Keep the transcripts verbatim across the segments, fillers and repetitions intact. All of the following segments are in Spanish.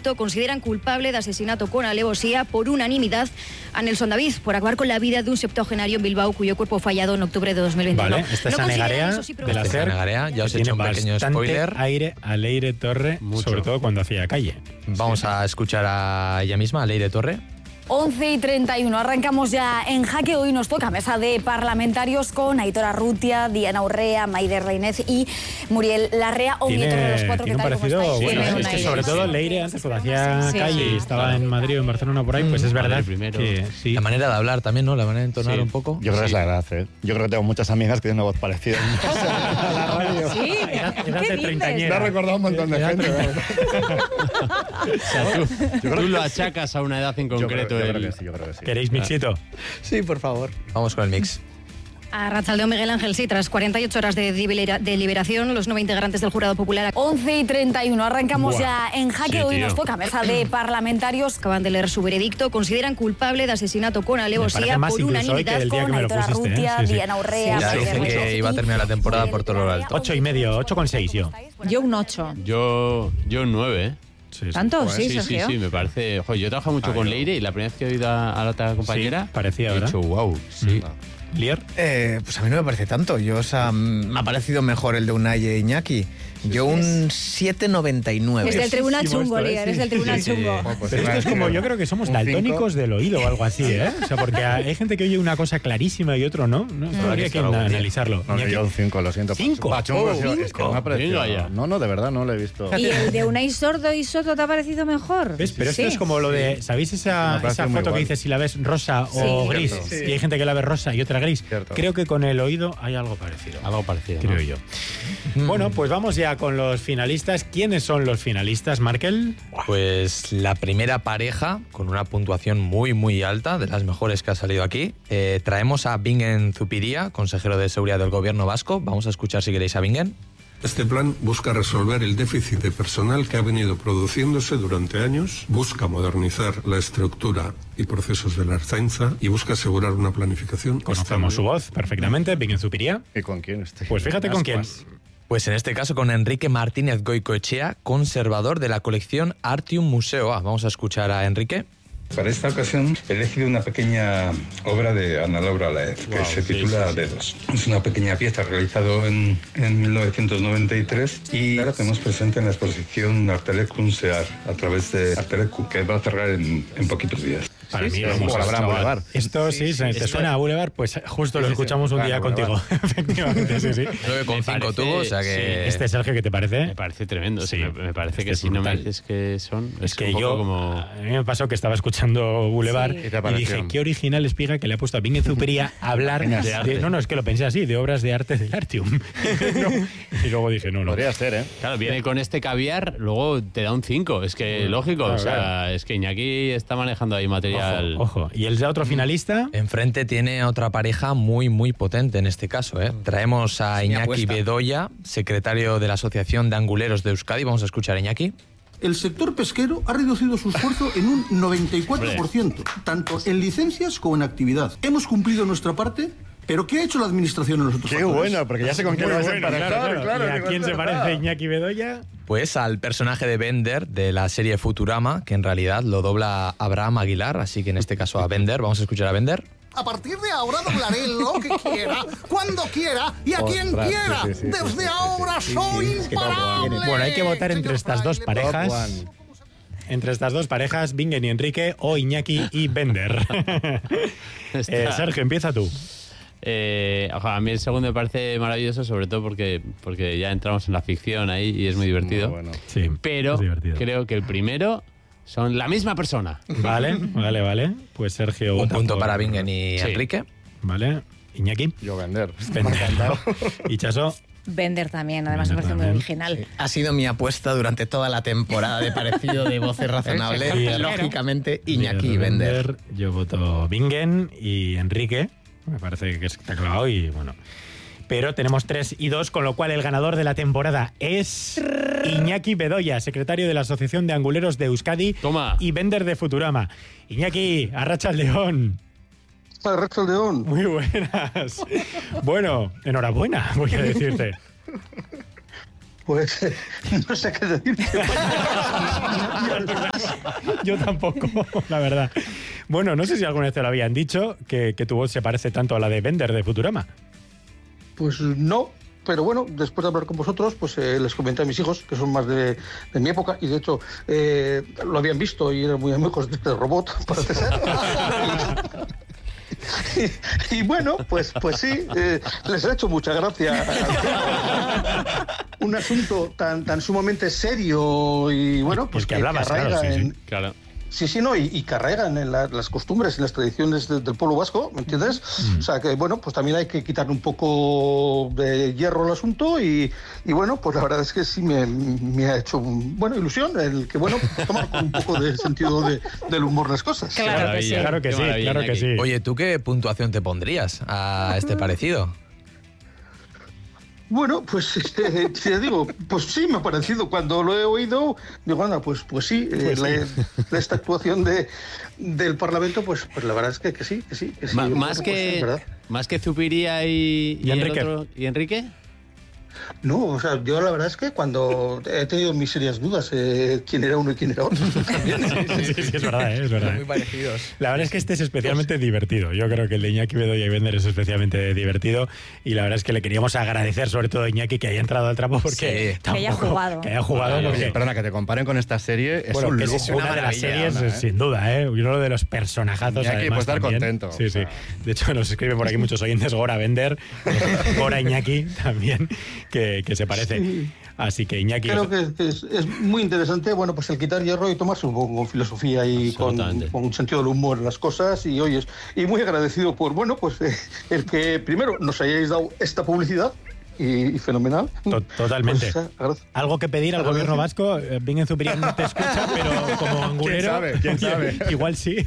veredicto consideran culpable de asesinato con alevosía por unanimidad a Nelson David por acabar con la vida de un septuagenario en Bilbao cuyo cuerpo fallado en octubre de dos mil veintiuno. Vale, esta es No Anegarea consideran, eso sí, de la SER, Anegarea, ya os he tiene hecho un pequeño bastante spoiler. aire a Leire Torre, Mucho. sobre todo cuando hacía calle. Vamos Sí. a escuchar a ella misma, a Leire Torre. once y treinta y uno, arrancamos ya en Jaque. Hoy nos toca mesa de parlamentarios con Aitor Arrutia, Diana Urrea, Maider Reynez y Muriel Larrea. O Tiene, nieto de los cuatro, tiene ¿qué un tal? ¿Cómo parecido, estáis? bueno, Tiene es un que aire, sobre sí. todo Leire antes cuando hacía Sí. calle y estaba claro. en Madrid o en Barcelona por ahí, pues es Mm, verdad Madrid primero. que sí. La manera de hablar también, ¿no? La manera de entonar Sí. un poco. Yo creo que es Sí. la edad, ¿eh? Yo creo que tengo muchas amigas que tienen una voz parecida en casa, a la radio. Sí, Edad- edad ¿qué de dices? treintañera. Me ha recordado un montón de Edad gente. O sea, tú, tú lo achacas a una edad en Yo creo, concreto. yo creo el- que sí, yo creo que sí. ¿Queréis mixito? Sí, por favor. Vamos con el mix. A Arratsaldeon, Miguel Ángel, sí, tras cuarenta y ocho horas de delibera- deliberación, los nueve integrantes del jurado popular once y treinta y uno, arrancamos Buah. ya en Jaque. Sí, Hoy tío. nos toca mesa de parlamentarios acaban de leer su veredicto, consideran culpable de asesinato con Me alevosía parece más por incluso hoy que unanimidad del día que con me lo Aitor pusiste, ¿eh? Arrutia, Sí, sí. Diana Urrea, Ya Maider dije Reynez que iba a y terminar la temporada por todo lo Muriel alto. Ocho y medio, ocho con seis yo. Yo un ocho. Yo, yo un nueve, ¿eh? Sí, sí. ¿Tanto? Sí, Sí, sí, Sergio. sí, me parece. Joder, yo he trabajado mucho Ah, con yo- Leire y la primera vez que he oído a, a la otra compañera. Sí, parecía, he ¿verdad? dicho, wow, sí. Lier. Eh, pues a mí no me parece tanto. Yo, o sea, mm, me ha parecido mejor el de Unai e Iñaki. Yo un siete noventa y nueve. Es del tribunal Buenísimo chungo, esto, ¿eh? Lier, Sí, es del sí, tribunal sí, chungo. Pues Pero esto es como, yo creo que somos un daltónicos cinco. del oído o algo así, ¿eh? O sea, porque hay gente que oye una cosa clarísima y otro no. No, esto habría que analizarlo. No, Iñaki. yo un cinco, lo siento. ¿Cinco? Va, chungo, Oh, sí, es que cinco. no me ha parecido. Venga ya. No, no, de verdad no lo he visto. ¿Y el de Unai Sordo y Soto te ha parecido mejor? ¿Ves? Pero Sí. esto es como lo de, ¿sabéis esa, Me parece esa muy foto que igual. dice si la ves rosa Sí. o gris? Cierto. Y hay gente que la ve rosa y otra gris. Cierto. Creo que con el oído hay algo parecido. Algo parecido. Creo ¿no? yo. Bueno, pues vamos ya con los finalistas. ¿Quiénes son los finalistas, Markel? Pues la primera pareja, con una puntuación muy, muy alta, de las mejores que ha salido aquí. Eh, traemos a Bingen Zupiria, consejero de Seguridad del Gobierno vasco. Vamos a escuchar si queréis a Bingen. Este plan busca resolver el déficit de personal que ha venido produciéndose durante años, busca modernizar la estructura y procesos de la Ertzaintza y busca asegurar una planificación Conocemos su estable. voz perfectamente, Bingen Zupiria. ¿Y con quién estoy? Pues fíjate con quién. Pues en este caso con Enrique Martínez Goicoechea, conservador de la colección Artium Museoa. Vamos a escuchar a Enrique. Para esta ocasión he elegido una pequeña obra de Ana Laura Laez, que Wow, se sí, titula sí, sí. Dedos. Es una pequeña pieza realizada en, en mil novecientos noventa y tres y ahora tenemos presente en la exposición Artelecum Sear a través de Artelecum, que va a cerrar en, en poquitos días. Para mí, Sí, vamos, como la Abraham chaval. Boulevard. Esto sí, se- te Esto- suena a Boulevard, pues justo lo sí, sí. escuchamos un día Claro, contigo. Efectivamente, sí, sí. nueve coma Me cinco parece- tuvo, o sea que... sí, Este, Sergio, ¿qué te parece? Me parece tremendo. Sí. Sí, me, me parece Este que es si no me brutal. dices que son. Es Es que un poco yo, como. a mí me pasó que estaba escuchando Boulevard Sí. ¿Qué te y pareció? dije, qué original Espiga que le ha puesto a Bingen Zupiria a hablar Genial. de arte. No, no, es que lo pensé así, de obras de arte del Artium. No. Y luego dije, no, no. Podría ser, ¿eh? Claro, viene con este caviar, luego te da un cinco. Es que lógico. claro, o sea, claro. es que Iñaki está manejando ahí material. Ojo, ojo. ¿Y el de otro finalista? Enfrente tiene a otra pareja muy, muy potente en este caso. ¿eh? Traemos a Sí, mi Iñaki apuesta. Bedoya, secretario de la Asociación de Anguleros de Euskadi. Vamos a escuchar a Iñaki. El sector pesquero ha reducido su esfuerzo en un noventa y cuatro por ciento, tanto en licencias como en actividad. Hemos cumplido nuestra parte, pero ¿qué ha hecho la administración en los otros Qué factores? bueno, porque ya sé con quién lo vas a emparejar. claro, claro. ¿Y a digo, quién es se verdad. parece Iñaki Bedoya? Pues al personaje de Bender de la serie Futurama, que en realidad lo dobla Abraham Aguilar, así que en este caso a Bender. Vamos a escuchar a Bender. A partir de ahora doblaré lo que quiera, cuando quiera y a quien Ostras, quiera. sí, sí, sí, Desde sí, sí, ahora sí, sí, soy sí, es que top imparable. one. Bueno, hay que votar entre Señor estas dos Fraile. parejas. Top one. Entre estas dos parejas, Bingen y Enrique, o Iñaki y Bender. Está- Eh, Sergio, empieza tú. Eh, ojo, a mí el segundo me parece maravilloso, sobre todo porque, porque ya entramos en la ficción ahí y es muy divertido. Muy bueno. Sí, Pero es divertido. creo que el primero son la misma persona. Vale, vale, vale. Pues Sergio Un vota punto por- para Bingen y Sí. Enrique. Vale. Iñaki. Yo vender. Bender. Y Chaso. Vender también, además me Bender parece muy también. original. Ha sido mi apuesta durante toda la temporada de parecido de voces razonables. Sí, Lógicamente, Iñaki y Miguel Bender. Yo voto Bingen y Enrique. Me parece que está clavado y bueno. Pero tenemos tres y dos, con lo cual el ganador de la temporada es Iñaki Bedoya, secretario de la Asociación de Anguleros de Euskadi. Toma. Y Bender de Futurama. Iñaki, arratsaldeon. Arratsaldeon. Muy buenas. Bueno, enhorabuena, voy a decirte. Pues eh, no sé qué decirte. Yo tampoco, la verdad. Bueno, no sé si alguna vez te lo habían dicho, que, que tu voz se parece tanto a la de Bender de Futurama. Pues no, pero bueno, después de hablar con vosotros, pues eh, les comenté a mis hijos, que son más de, de mi época, y de hecho eh, lo habían visto y eran muy amigos de este robot, parece ser. Y, y bueno, pues, pues sí, eh, les ha hecho mucha gracia. Un asunto tan, tan sumamente serio y bueno, pues es que, que, hablabas, que arraiga claro, sí, sí. en... Claro. Sí, sí, no, y, y que arraigan en la, las costumbres y las tradiciones de, del pueblo vasco, ¿me entiendes? Mm. O sea que, bueno, pues también hay que quitarle un poco de hierro al asunto y, y bueno, pues la verdad es que sí me, me ha hecho, un, bueno, ilusión el que, bueno, tomar con un poco de sentido de, del humor las cosas. Claro que sí, claro que sí, claro que sí. Oye, ¿tú qué puntuación te pondrías a este parecido? Bueno, pues eh, te digo, pues sí me ha parecido. Cuando lo he oído, digo, anda, pues, pues sí, eh, Pues sí. La, esta actuación de, del Parlamento, pues, pues la verdad es que, que sí, que sí. Que sí Ma- Yo más, creo, pues, que, es verdad. más que Zupiría y, Y el Enrique. otro- ¿Y Enrique? No, o sea, yo la verdad es que cuando he tenido mis serias dudas, eh, quién era uno y quién era otro. Sí, sí, es verdad, ¿eh? es verdad. Muy parecidos. La verdad es que este es especialmente divertido. Yo creo que el de Iñaki Bedoya y Bender es especialmente divertido y la verdad es que le queríamos agradecer sobre todo a Iñaki que haya entrado al trapo porque Sí, que haya jugado. que haya jugado Oye, porque, perdona, que te comparen con esta serie es bueno, un que lujo. es una de las series ¿eh? sin duda, ¿eh? Uno de los personajazos. Iñaki, además, puedes estar también. contento. Sí, sí. De hecho, nos escriben por aquí muchos oyentes, Gora Bender, Gora Iñaki también, que, que se parece. Sí. Así que Iñaki... Creo que es, es muy interesante, bueno, pues el quitar hierro y tomarse un poco con filosofía y con, con un sentido del humor en las cosas y oyes, y muy agradecido por, bueno, pues eh, el que primero nos hayáis dado esta publicidad y, y fenomenal. To- Totalmente. Pues, eh, agradezco. Algo que pedir al gobierno vasco, eh, Bing en Zupiria no te escucha, pero como angulero... sabe? ¿Quién sabe? Igual sí.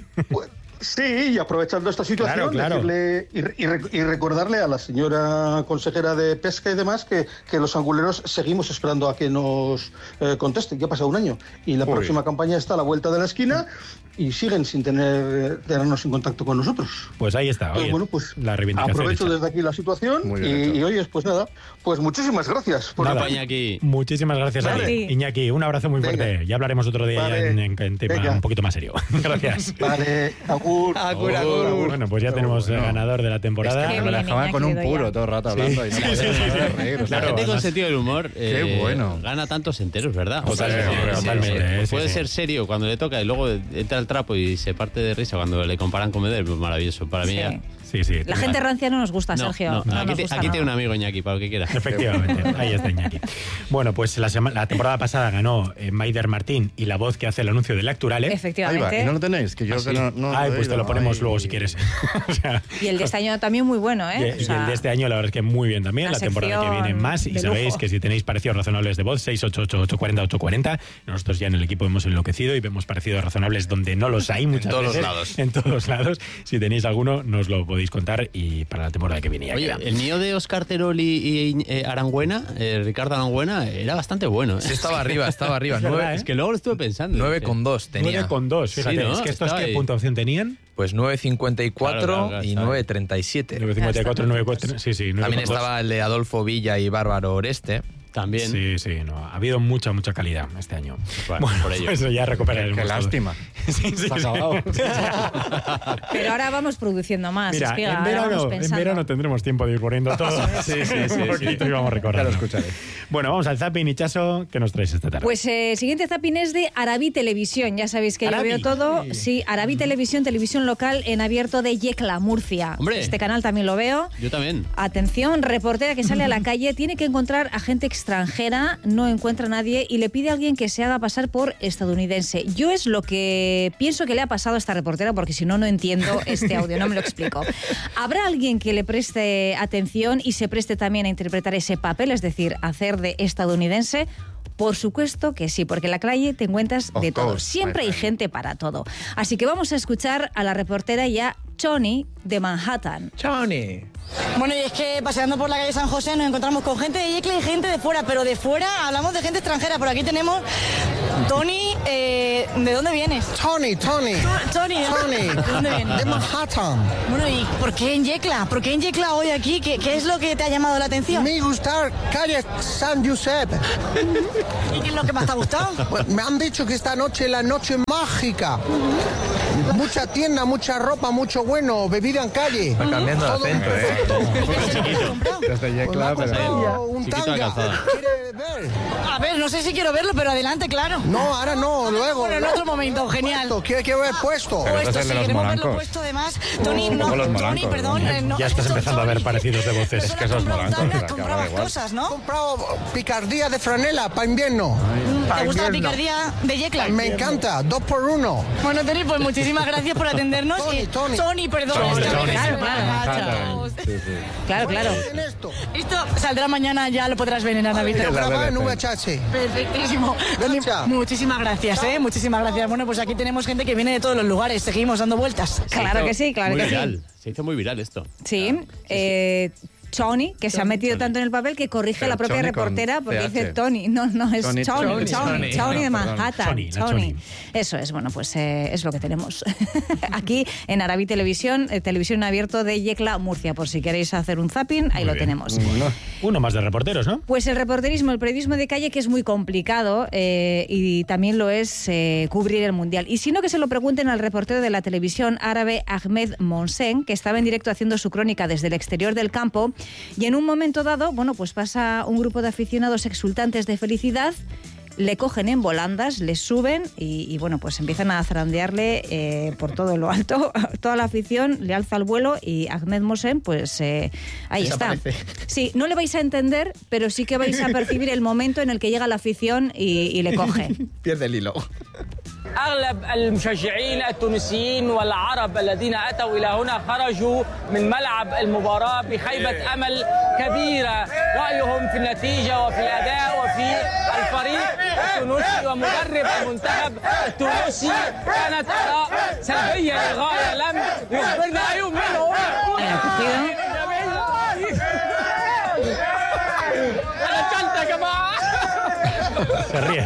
Sí, y aprovechando esta situación, Claro, claro. decirle y, re- y re- y recordarle a la señora consejera de Pesca y demás que, que los anguleros seguimos esperando a que nos eh, conteste. Ya ha pasado un año y la Uy. próxima campaña está a la vuelta de la esquina y siguen sin tener tenernos en contacto con nosotros. Pues ahí está, Pues oye, bueno, pues la reivindicación aprovecho hecha. desde aquí la situación Muy y, bien hecho. y oyes, pues nada, pues muchísimas gracias por Nada. la- Iñaki. Muchísimas gracias a Vale. ti, Iñaki. Un abrazo muy Venga. fuerte. Ya hablaremos otro día Vale. ya en, en- en tema Venga. un poquito más serio. Gracias. Vale, agur. Agur, Oh, agur. Bueno, pues ya tenemos el ganador de la temporada. Qué Me bien, la dejaban Iñaki con un Bedoya. puro todo el rato hablando. y no Sí, podía sí, sí, dejar de sí. reír, o sea, Claro, La gente con además- sentido del humor eh, bueno. gana tantos enteros, ¿verdad? O sea, Totalmente, sí, sí, totalmente, sí. sí, Puede sí. ser serio cuando le toca y luego entra al trapo y se parte de risa cuando le comparan con Medel, pues maravilloso. Para mí Sí. ya... Sí, sí. La gente rancia no nos gusta, No, Sergio. no, No aquí nos te- gusta aquí nada. tiene un amigo Iñaki, para lo que quiera. Efectivamente, ahí está Iñaki. Bueno, pues la, sema- la temporada pasada ganó eh, Maider Martín y la voz que hace el anuncio del Acturale. Ahí va, Efectivamente. ¿y no lo tenéis? Que yo ¿Ah, que sí? no, no Ay, lo he pues te lo oído. ponemos Ay. luego si quieres. O sea, Y el de este año también muy bueno, y, ¿eh? y O sea, el de este año la verdad es que muy bien también, una la temporada que sección viene más y de sabéis lujo. que si tenéis parecidos razonables de voz, seis ocho ocho ocho cuarenta ocho cuarenta, nosotros ya en el equipo hemos enloquecido y vemos parecidos razonables donde no los hay muchas todos los veces, lados. en todos lados. Si tenéis alguno nos lo podéis contar y para la temporada que viene ya Oye, queda. el mío de Oscar Terol y, y, eh, Arangüena, eh, Ricardo Arangüena, era bastante bueno. ¿eh? Sí, estaba arriba, estaba arriba. Es verdad, Nueve- ¿eh? Es que luego lo estuve pensando. nueve dije, con dos tenía. nueve con dos, fíjate, Sí, ¿no? es que estos Estaba qué ahí. puntuación tenían. Pues nueve cincuenta y cuatro Claro, claro, claro, y está nueve treinta y siete. nueve cincuenta y cuatro, nueve cuatro, sí, sí, nueve También con dos. estaba el de Adolfo Villa y Bárbaro Oreste. También. Sí, sí, no, ha habido mucha, mucha calidad este año. Bueno, por ello. Pues ya recuperaremos Qué todo. lástima. Sí, sí, Se ha sí. acabado. Pero ahora vamos produciendo más. Mira, Espiga, en ahora vamos verano, en pensando. verano tendremos tiempo de ir poniendo todo. Sí, sí, sí, Un poquito y vamos Ya recordando. lo escucharé. Bueno, vamos al zapping, Ichaso, ¿qué nos traes esta tarde? Pues eh, el siguiente zapping es de Arabí Televisión. Ya sabéis que yo Arabí. veo todo. Sí, Arabí Televisión, televisión local en abierto de Yecla, Murcia. Hombre. Este canal también lo veo. Yo también. Atención, reportera que sale a la calle, tiene que encontrar a gente extranjera, no encuentra a nadie y le pide a alguien que se haga pasar por estadounidense. Yo es lo que pienso que le ha pasado a esta reportera, porque si no, no entiendo este audio, no me lo explico. ¿Habrá alguien que le preste atención y se preste también a interpretar ese papel, es decir, hacer de estadounidense? Por supuesto que sí, porque en la calle te encuentras de Of todo. course, Siempre my hay friend. gente para todo. Así que vamos a escuchar a la reportera ya Choni de Manhattan. Choni. Bueno, y es que paseando por la calle San José nos encontramos con gente de Yecla y gente de fuera, pero de fuera hablamos de gente extranjera. Por aquí tenemos Tony, eh, ¿de dónde vienes? Tony, Tony. Tony, Tony. ¿de dónde vienes? De Manhattan. Bueno, ¿y por qué en Yecla? ¿Por qué en Yecla hoy aquí? ¿Qué, qué es lo que te ha llamado la atención? Me gusta calle San Josep. ¿Y qué es lo que más te ha gustado? Pues me han dicho que esta noche es la noche mágica. Mucha tienda, mucha ropa, mucho bueno, bebida en calle. Está cambiando de acento, ¿eh? Desde Yecla, Pues me ha pero... comprado un tanga. ¿Quiere ver? A ver, no sé si quiero verlo, pero adelante, claro. No, ahora no, luego. Bueno, en otro momento, genial. ¿Qué quiero ver puesto? Pero Puesto, este es si de los queremos verlo molancos. puesto, además. Tony, no, poco los Tony, molancos, perdón. ¿no? eh, no, Ya estás son- empezando a ver parecidos de voces. Es que sos molanco, Tony, que da comprabas igual. cosas, He ¿no? comprado picardía de franela para invierno. ¿Te gusta la invierno. picardía de Yecla? Me encanta, dos por uno. Bueno, Tony, pues muchísimas gracias por atendernos. Tony, y- Tony. Tony, perdón. Tony, es que a mí Tony. se me Claro, agacha. Sí, sí. Claro, claro. ¿En esto? Esto saldrá mañana, ya lo podrás ver en la Navidad. Grabado en V H S. Perfectísimo. Tony, Gracias. muchísimas gracias, ¿eh? Muchísimas gracias. Bueno, pues aquí tenemos gente que viene de todos los lugares. Seguimos dando vueltas. Claro que sí, claro muy que viral. sí. Se hizo muy viral esto. Sí, eh, Tony, que se ha metido tanto en el papel que corrige a la Pero propia Tony con reportera porque T H. dice Tony. No, no, es Tony, Tony, Tony, Tony, Tony. Tony de No, perdón. Manhattan. Tony, la Tony. Eso es, bueno, pues eh, es lo que tenemos aquí en Arabí Televisión, eh, televisión en abierto de Yecla, Murcia. Por si queréis hacer un zapping, ahí Muy lo bien. tenemos. Bueno, uno más de reporteros, ¿no? Pues el reporterismo, el periodismo de calle, que es muy complicado eh, y también lo es eh, cubrir el Mundial. Y si no, que se lo pregunten al reportero de la televisión árabe Ahmed Monsen, que estaba en directo haciendo su crónica desde el exterior del campo, y en un momento dado, bueno, pues pasa un grupo de aficionados exultantes de felicidad, le cogen en volandas, le suben y, y, bueno, pues empiezan a zarandearle eh, por todo lo alto. Toda la afición le alza al vuelo y Ahmed Monsen, pues eh, ahí Desaparece. está. Sí, no le vais a entender, pero sí que vais a percibir el momento en el que llega la afición y, y le coge. Pierde el hilo. أغلب المشجعين التونسيين والعرب الذين أتوا إلى هنا خرجوا من ملعب المباراة بخيبة أمل كبيرة رأيهم في النتيجة وفي الأداء وفي الفريق التونسي ومدرب المنتخب التونسي كانت آراء سلبية للغاية لم يخبرنا أي منهم أنا كلت يا جماعة Se ríe.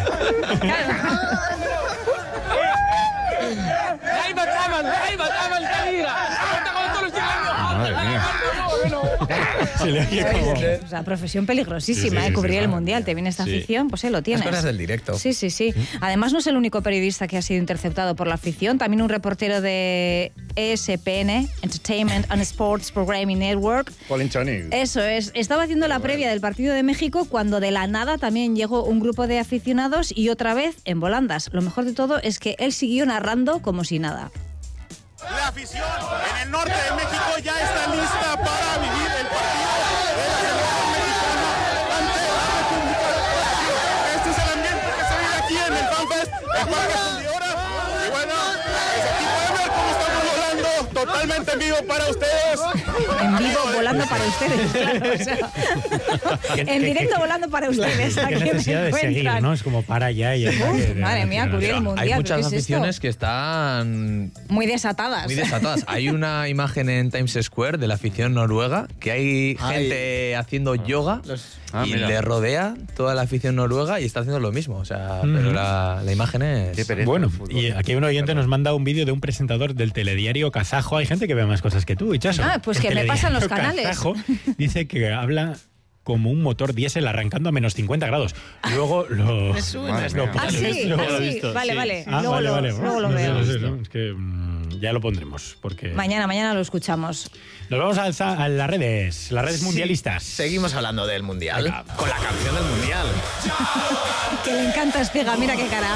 خيبة أمل خيبة أمل كبيرة Madre mía. Se le oye como... O sea, profesión peligrosísima, Sí, sí, ¿eh? sí, Cubrir sí, el sí. Mundial. Te viene esta Sí. afición, pues eh, lo tienes. Las cosas del directo. Sí, sí, sí. Además, no es el único periodista que ha sido interceptado por la afición. También un reportero de E S P N, Entertainment and Sports Programming Network. Colin Tony. Eso es. Estaba haciendo la previa del partido de México cuando de la nada también llegó un grupo de aficionados y otra vez en volandas. Lo mejor de todo es que él siguió narrando como si nada. La afición en el norte de México ya está lista para vivir el partido de la selección mexicana ante la República de Croacia. Este es el ambiente que se vive aquí en el FanFest, en Parque Fundidora. Y bueno, pues aquí pueden ver cómo estamos volando totalmente en vivo para ustedes. En vivo volando para ustedes, claro. O sea, en directo volando para ustedes. Qué aquí me necesidad de seguir, encuentran. ¿no? Es como para ya y ya está. Uf, que- madre mía, que- cubrir el Hay Mundial. ¿qué muchas es esto? aficiones que están Muy desatadas. muy desatadas. Hay una imagen en Times Square de la afición noruega que hay Ay. gente haciendo yoga Ah, y mira. le rodea toda la afición noruega y está haciendo lo mismo. O sea, Mm. pero la, la imagen es... Qué pereza Bueno, el fútbol. y aquí un oyente nos manda un vídeo de un presentador del telediario kazajo. Hay gente que ve más cosas que tú, Ichaso. Ah, pues El que me pasan los telediario canales. kazajo dice que habla como un motor diésel arrancando a menos cincuenta grados. Luego lo... Me suena. Madre mía. Ah, sí, Luego ah, lo he sí. visto, Vale, sí. vale. Ah, Luego vale, lo- vale. luego lo No sé, veo. no sé, no, es que mm, ya lo pondremos, porque... Mañana, mañana lo escuchamos. Nos vamos a, alza- a las redes, las redes Sí. mundialistas. Seguimos hablando del Mundial. Venga. Con la canción del Mundial. Que le encanta Espiga, mira qué cara.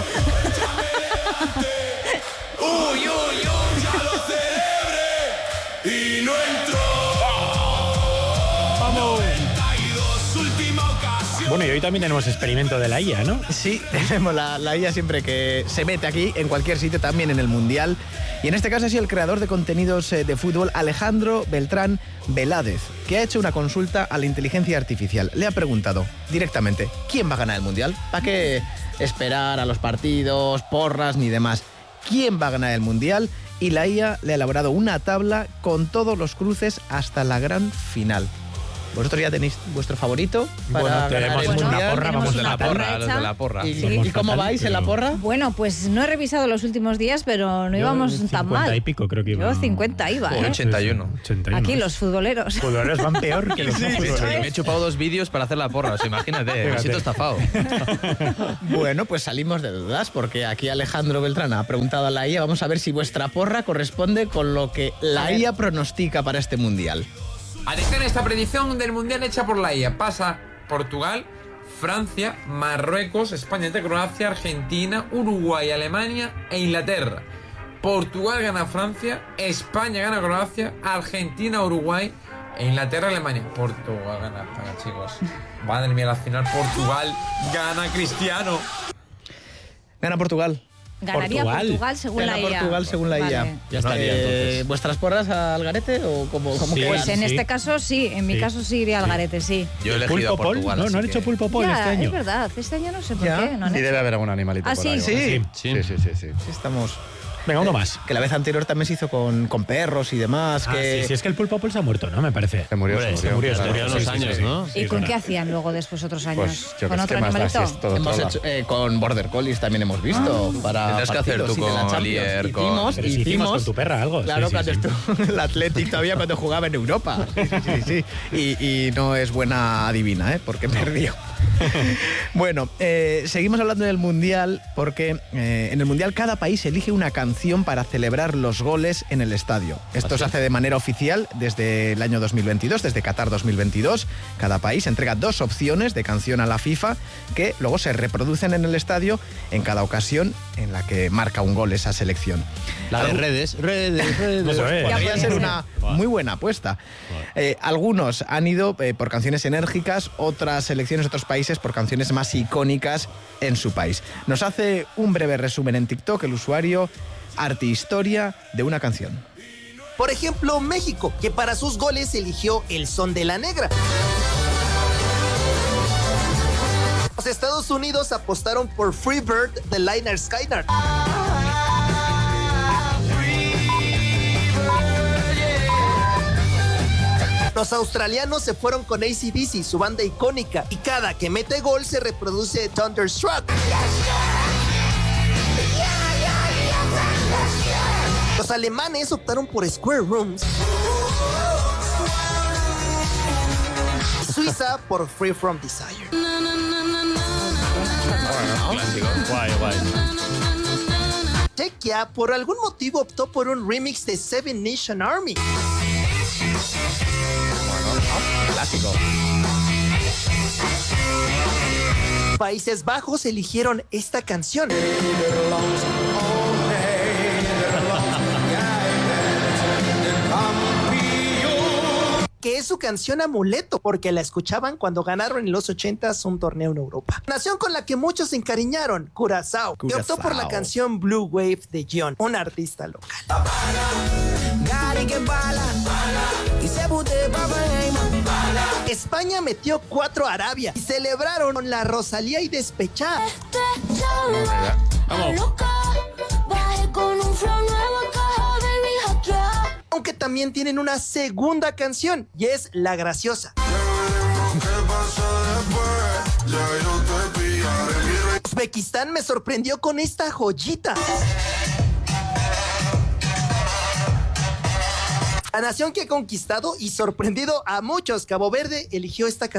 Uy, uy, uy, ya lo celebré y no entró. ¡Vamos! noventa y dos, última ocasión. Bueno, y hoy también tenemos experimento de la I A, ¿no? Sí, tenemos la, la I A siempre que se mete aquí, en cualquier sitio, también en el Mundial. Y en este caso ha sido el creador de contenidos eh, de fútbol, Alejandro Beltrán Veládez, que ha hecho una consulta a la inteligencia artificial. Le ha preguntado directamente, ¿quién va a ganar el Mundial? ¿Para qué esperar a los partidos, porras ni demás? ¿Quién va a ganar el Mundial? Y la I A le ha elaborado una tabla con todos los cruces hasta la gran final. ¿Vosotros ya tenéis vuestro favorito para Bueno, ganar tenemos el una mundial? porra, vamos de la una porra, porra los de hecha. la porra. ¿Y, Somos y cómo fatal, vais en la pero- porra? Bueno, pues no he revisado los últimos días, pero no Yo, íbamos tan cincuenta mal. y pico creo que iba. Yo cincuenta iba, Joder, ¿eh? ochenta y uno. ochenta y uno. Aquí los futboleros. Futboleros van peor que los no Me he, hecho, futboleros. me he chupado dos vídeos para hacer la porra, o sea, imagínate, me Fíjate. siento estafado. Bueno, pues salimos de dudas porque aquí Alejandro Beltrán ha preguntado a la I A. Vamos a ver si vuestra porra corresponde con lo que la I A pronostica para este mundial. Atención a esta predicción del mundial hecha por la I A. Pasa Portugal, Francia, Marruecos, España ante Croacia, Argentina, Uruguay, Alemania e Inglaterra. Portugal gana a Francia, España gana a Croacia, Argentina, Uruguay e Inglaterra, Alemania. Portugal gana a España, chicos. Madre mía, la final Portugal gana Cristiano. Gana Portugal. Ganaría Portugal. Portugal, según Gana la I A. Portugal según la I A. Vale. Ya estaría, Eh, entonces. ¿Vuestras porras al garete o cómo, cómo Sí. quedan? Pues en Sí. este caso sí, en mi Sí. caso sí iría al garete, sí. Yo he elegido Pulpo a Pol, Portugal. no, así no han que- hecho Pulpo Pol Ya, este año. es verdad, este año no sé por Ya. qué. No han Y hecho. debe haber algún animalito Ah, por sí, ahí. sí. Sí, Sí. sí, sí, sí, sí. Sí, estamos... Venga, uno más. Que la vez anterior también se hizo con, con perros y demás. Ah, que... sí, sí, es que el Pulpo Pol se ha muerto, ¿no? Me parece. Se murió, Hombre, se murió. se claro. murió unos Sí, sí, años, sí. ¿no? Sí, ¿Y es con verdad. qué hacían luego después otros años? Pues yo ¿Con qué sé, otro ¿qué más da? animalito? Si es todo Hemos trola. hecho, eh, con Border Collies también hemos visto. para Tendrás que hacer partidos, tú sí, de la con Champions. Lier, con- Hicimos, Pero si hicimos con tu perra algo. Claro, sí, sí, cuando sí. estuvo el Athletic todavía cuando jugaba en Europa. Sí, sí, sí, sí. Y, y no es buena adivina, ¿eh? Porque perdió. Bueno, eh, seguimos hablando del Mundial porque eh, en el Mundial cada país elige una canción para celebrar los goles en el estadio. Esto se hace de manera oficial desde el año dos mil veintidós, desde Qatar dos mil veintidós. Cada país entrega dos opciones de canción a la FIFA que luego se reproducen en el estadio en cada ocasión en la que marca un gol esa selección. La de Algún- redes, redes, redes. Eso es. Podría puede ser ser. una muy buena apuesta. Eh, algunos han ido eh, por canciones enérgicas, otras selecciones, otros países por canciones más icónicas en su país. Nos hace un breve resumen en TikTok el usuario Artihistoria de una canción. Por ejemplo, México, que para sus goles eligió El Son de la Negra. Los Estados Unidos apostaron por Free Bird de Lynyrd Skynyrd. Los australianos se fueron con A C D C, su banda icónica, y cada que mete gol se reproduce Thunderstruck. Los alemanes optaron por Square Rooms. Suiza por Free From Desire. Clásico. Guay, guay. Chequia por algún motivo optó por un remix de Seven Nation Army. Clásico. Países Bajos eligieron esta canción. Que es su canción amuleto, porque la escuchaban cuando ganaron en los ochentas un torneo en Europa. Nación con la que muchos se encariñaron, Curazao, que optó por la Curazao. canción Blue Wave de Gion, un artista local. España metió cuatro a Arabia y celebraron la Rosalía y Despechá. Vamos. Aunque también tienen una segunda canción y es La Graciosa. Uzbekistán me sorprendió con esta joyita. La nación que ha conquistado y sorprendido a muchos, Cabo Verde eligió esta canción.